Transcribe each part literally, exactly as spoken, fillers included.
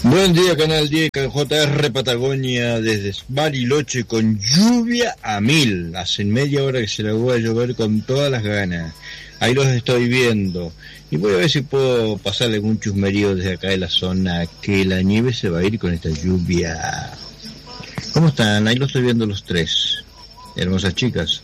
Buen día, Canal diez, J R Patagonia, desde Bariloche, con lluvia a mil. Hace media hora que se la voy a llover con todas las ganas. Ahí los estoy viendo. Y voy a ver si puedo pasarle algún chusmerío desde acá de la zona, que la nieve se va a ir con esta lluvia. ¿Cómo están? Ahí los estoy viendo los tres. Hermosas chicas.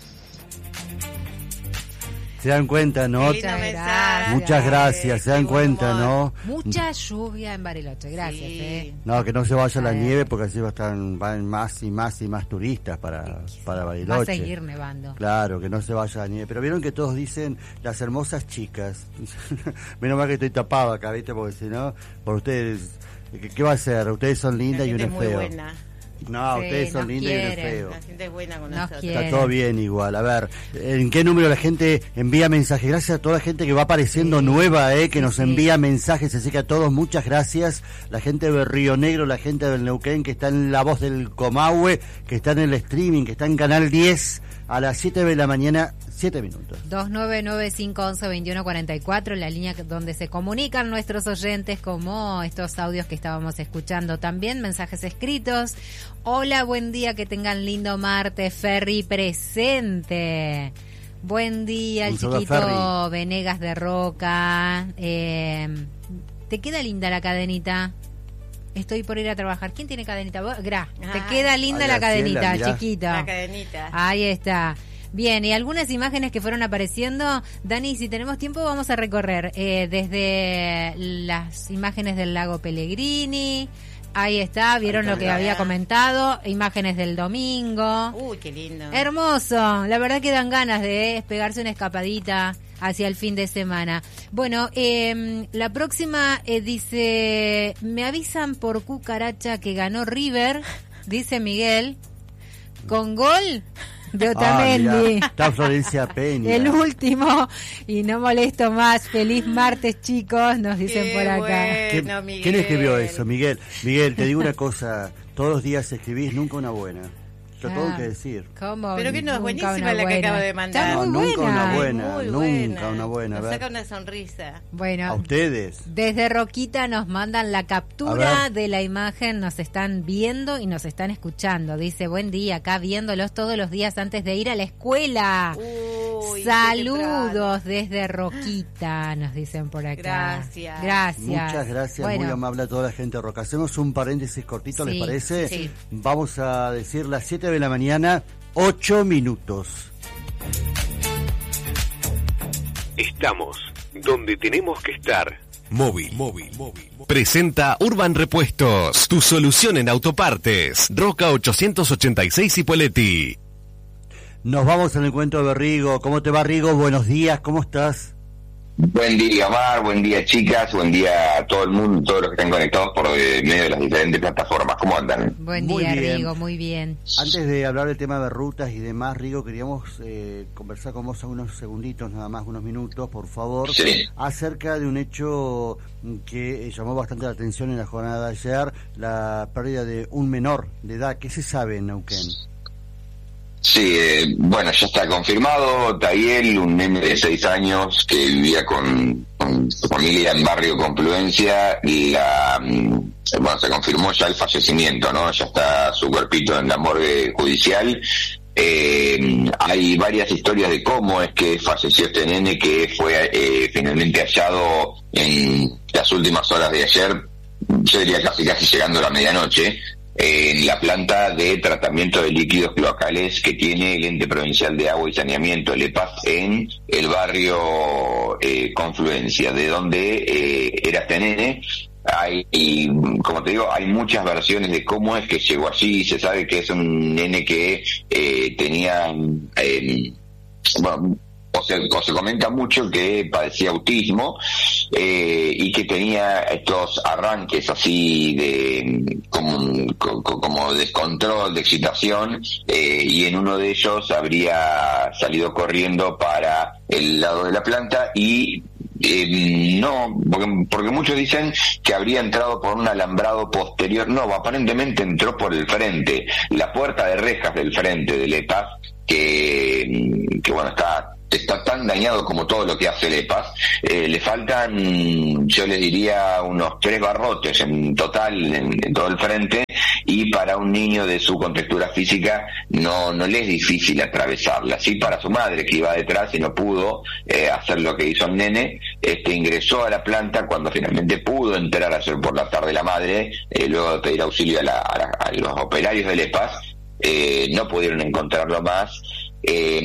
Se dan cuenta, ¿no? Muchas gracias. Muchas gracias, se dan cuenta, ¿no? Mucha lluvia en Bariloche, gracias. Sí. Eh. No, que no se vaya la nieve porque así va a estar, van más y más y más turistas para, para Bariloche. Va a seguir nevando. Claro, que no se vaya la nieve. Pero vieron que todos dicen las hermosas chicas. Menos mal que estoy tapado acá, ¿viste? Porque si no, por ustedes, ¿qué, qué va a ser? Ustedes son lindas y uno es feo. Buena. No, sí, ustedes son lindas y uno es feo. La gente es buena con nos nosotros. quieren. Está todo bien igual. A ver, ¿en qué número la gente envía mensajes? Gracias a toda la gente que va apareciendo sí. nueva, eh, que nos sí. envía mensajes. Así que a todos muchas gracias. La gente de Río Negro, la gente del Neuquén, que está en La Voz del Comahue, que está en el streaming, que está en Canal diez a las siete de la mañana, siete minutos. dos nueve nueve cinco once veintiuno cuarenta y cuatro, la línea donde se comunican nuestros oyentes, como estos audios que estábamos escuchando. También mensajes escritos. Hola, buen día, que tengan lindo martes. Ferry presente. Buen día, el chiquito Venegas de Roca. Eh, ¿Te queda linda la cadenita? Estoy por ir a trabajar. ¿Quién tiene cadenita? Gra. Ah, te queda linda ay, la cadenita, mirá. chiquito. La cadenita. Ahí está. Bien, y algunas imágenes que fueron apareciendo. Dani, si tenemos tiempo vamos a recorrer eh, desde las imágenes del lago Pellegrini. Ahí está, vieron lo que había comentado, imágenes del domingo. Uy, qué lindo. Hermoso, la verdad que dan ganas de pegarse una escapadita hacia el fin de semana. Bueno, eh, la próxima eh, dice, me avisan por cucaracha que ganó River, dice Miguel, con gol de Otamendi. Ah, está Florencia Peña. El último, y no molesto más. Feliz martes, chicos, nos dicen Qué por acá. Bueno, Miguel. ¿Quién escribió eso? Miguel. Miguel, te digo una cosa, todos los días escribís, nunca una buena. Lo tengo Ah, que decir. ¿cómo? Pero que no es Nunca buenísima una la que buena. acabo de mandar. Está muy No, nunca buena. una buena, Muy nunca buena. una buena. A Nos ver. saca una sonrisa. Bueno, A ustedes. desde Roquita nos mandan la captura A ver. de la imagen, nos están viendo y nos están escuchando. Dice, buen día, acá viéndolos todos los días antes de ir a la escuela. Uy, Saludos desde Roquita, nos dicen por acá. Gracias. Gracias. Muchas gracias, Bueno, muy amable a toda la gente de Roca. Hacemos un paréntesis cortito, Sí, ¿les parece? sí. Vamos a decir las siete de la mañana, ocho minutos. Estamos donde tenemos que estar. Móvil, móvil, móvil. Presenta Urban Repuestos, tu solución en autopartes. Roca ochocientos ochenta y seis Ipoleti. Nos vamos al encuentro de Rigo. ¿Cómo te va, Rigo? Buenos días, ¿cómo estás? Buen día, Mar, buen día, chicas, buen día a todo el mundo, todos los que están conectados por eh, medio de las diferentes plataformas. ¿Cómo andan? buen Muy día, bien. Rigo, muy bien. Antes de hablar del tema de rutas y demás, Rigo, queríamos eh, conversar con vos unos segunditos, nada más, unos minutos, por favor, Sí. acerca de un hecho que eh, llamó bastante la atención en la jornada de ayer, la pérdida de un menor de edad. ¿Qué se sabe en Neuquén? Sí, eh, bueno, ya está confirmado. Tayel, un nene de seis años que vivía con, con su familia en barrio Confluencia, y la, mm, bueno, se confirmó ya el fallecimiento, ¿no? Ya está su cuerpito en la morgue judicial. Eh, hay varias historias de cómo es que falleció este nene, que fue eh, finalmente hallado en las últimas horas de ayer, yo diría casi casi llegando a la medianoche, en la planta de tratamiento de líquidos cloacales que tiene el Ente Provincial de Agua y Saneamiento, el E P A S, en el barrio eh, Confluencia, de donde eh, era este nene. Hay, y, como te digo, hay muchas versiones de cómo es que llegó allí. Se sabe que es un nene que eh, tenía, eh, bueno, o se, o se comenta mucho que padecía autismo, eh, y que tenía estos arranques así de como, como, como descontrol, de excitación, eh, y en uno de ellos habría salido corriendo para el lado de la planta y Eh, no, porque, porque muchos dicen que habría entrado por un alambrado posterior. No, aparentemente entró por el frente, la puerta de rejas del frente del E P A S, que, que bueno, está está tan dañado como todo lo que hace el E P A S. Eh, le faltan, yo les diría, unos tres barrotes en total en, en todo el frente, y para un niño de su contextura física no no le es difícil atravesarla. Sí, para su madre, que iba detrás y no pudo eh, hacer lo que hizo el nene, este ingresó a la planta cuando finalmente pudo entrar ayer por la tarde la madre, eh, luego de pedir auxilio a, la, a, la, a los operarios del E P A S. Eh, no pudieron encontrarlo más. Eh,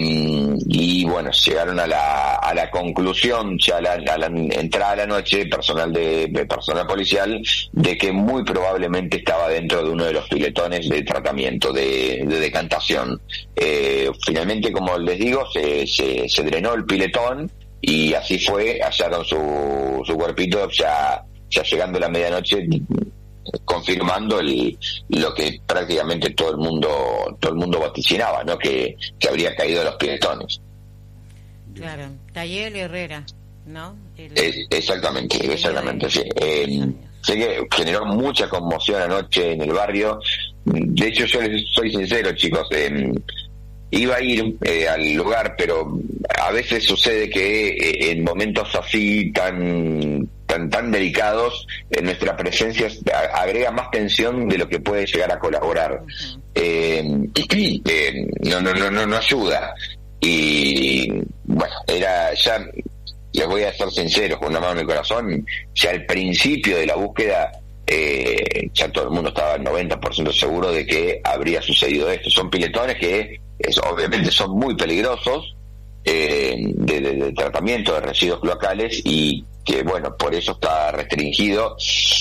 y bueno, llegaron a la a la conclusión ya a la, a la entrada de la noche, personal de, de personal policial, de que muy probablemente estaba dentro de uno de los piletones de tratamiento de, de decantación. Eh, finalmente, como les digo, se, se, se drenó el piletón y así fue, hallaron su, su cuerpito ya, ya llegando a la medianoche, confirmando el, lo que prácticamente todo el mundo todo el mundo vaticinaba, ¿no? Que, que habría caído de los piletones. Claro, Tayel Herrera, ¿no? El, Es, exactamente, el exactamente, de- sí. Eh, sé que generó mucha conmoción anoche en el barrio. De hecho, yo les soy sincero, chicos, eh, iba a ir eh, al lugar, pero a veces sucede que eh, en momentos así tan tan tan delicados, eh, nuestra presencia a- agrega más tensión de lo que puede llegar a colaborar. Ujú. Eh, eh, no, no, no, no, no ayuda. Y bueno, era ya, les voy a ser sinceros, con una mano en el corazón, ya al principio de la búsqueda, eh, ya todo el mundo estaba al noventa por ciento seguro de que habría sucedido esto. Son piletones que es, obviamente son muy peligrosos, eh, de, de- de tratamiento de residuos cloacales, y que bueno, por eso está restringido.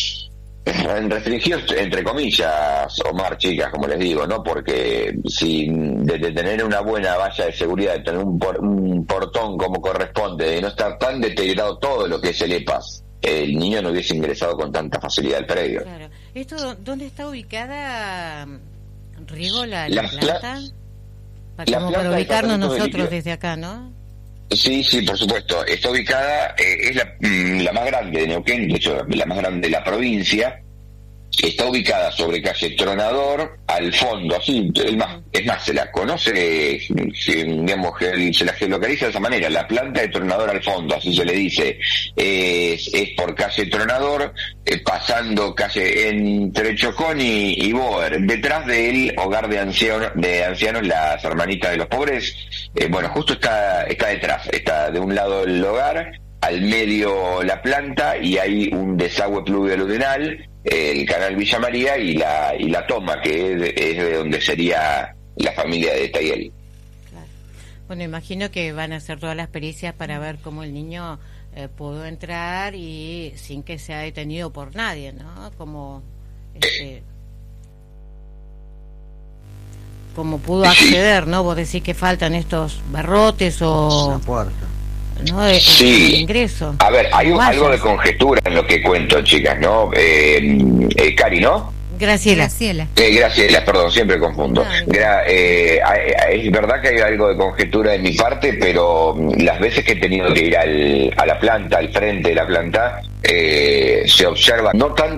Restringido entre comillas, Omar, chicas, como les digo, ¿no? Porque si de, de tener una buena valla de seguridad, de tener un, por, un portón como corresponde, de no estar tan deteriorado todo lo que es el E P A S, el niño no hubiese ingresado con tanta facilidad al predio. Claro. ¿Esto dónde está ubicada, Rigo, la, la La planta? pla- Para, la como planta para de ubicarnos tratamiento de nosotros líquido. desde acá, ¿no? Sí, sí, por supuesto. Está ubicada, eh, es la, mm, la más grande de Neuquén, de hecho, la más grande de la provincia. Está ubicada sobre calle Tronador, al fondo, así, es más, es más se la conoce, eh, digamos, que se la geolocaliza de esa manera, la planta de Tronador al fondo, así se le dice. Es, es por calle Tronador, eh, pasando calle entre Chocón y, y Boer, detrás del hogar de ancianos, de ancianos, las hermanitas de los pobres. Eh, bueno, justo está, está detrás, está de un lado el hogar, al medio la planta, y hay un desagüe pluvio-aludinal, el canal Villa María y la y la toma, que es de, es de donde sería la familia de Tayel. Claro. Bueno, imagino que van a hacer todas las pericias para ver cómo el niño eh, pudo entrar y sin que sea detenido por nadie, ¿no? Como este, como pudo acceder, ¿no? Vos decís que faltan estos barrotes o La puerta. ¿no? El, Sí. el ingreso. A ver, hay un- Vallas. algo de conjetura en lo que cuento, chicas, ¿no? Eh, eh, Cari, ¿no? Graciela. Graciela. Eh, Graciela, perdón, siempre confundo. No, no. Gra- eh, hay- es verdad que hay algo de conjetura de mi parte, pero mm, las veces que he tenido que ir al, a la planta, al frente de la planta, eh, se observa no tanto